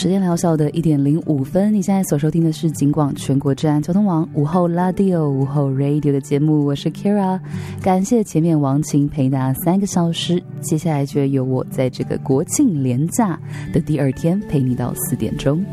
时间聊小的1:05，你现在所收听的是警广全国治安交通网午后 Radio 午后 Radio 的节目，我是 Kira， 感谢前面王晴陪大家3个小时，接下来就由我在这个国庆连假的第2天陪你到4点钟。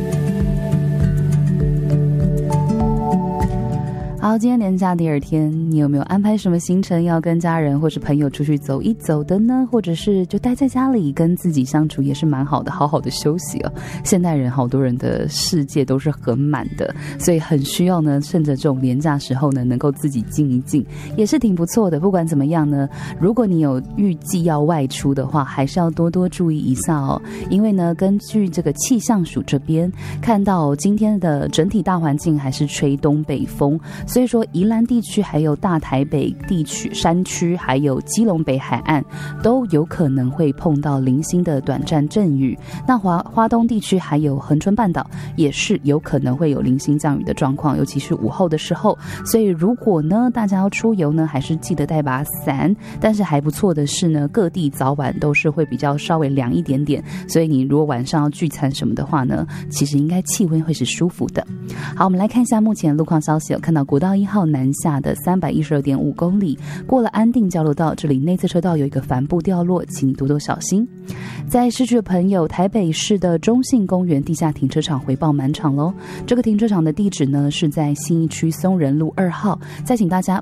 好，今天连假第2天，你有没有安排什么行程要跟家人或是朋友出去走一走的呢？或者是就待在家里跟自己相处也是蛮好的，好好的休息哦。现代人好多人的世界都是很满的，所以很需要呢，趁着这种连假时候呢，能够自己静一静，也是挺不错的。不管怎么样呢，如果你有预计要外出的话，还是要多多注意一下哦。因为呢，根据这个气象署这边看到，今天的整体大环境还是吹东北风。所以说宜兰地区还有大台北地区山区还有基隆北海岸都有可能会碰到零星的短暂阵雨，那花东地区还有恒春半岛也是有可能会有零星降雨的状况，尤其是午后的时候。所以如果呢大家要出游呢，还是记得带把伞，但是还不错的是呢，各地早晚都是会比较稍微凉一点点，所以你如果晚上要聚餐什么的话呢，其实应该气温会是舒服的。好，我们来看一下目前路况消息，有看到国道1号南下的312.5公里，过了安定交流道，这里内侧车道有一个帆布掉落，请你多多小心。在市区的朋友，台北市的中信公园地下停车场回报满场咯。这个停车场的地址呢是在信义区松仁路2号，再请大家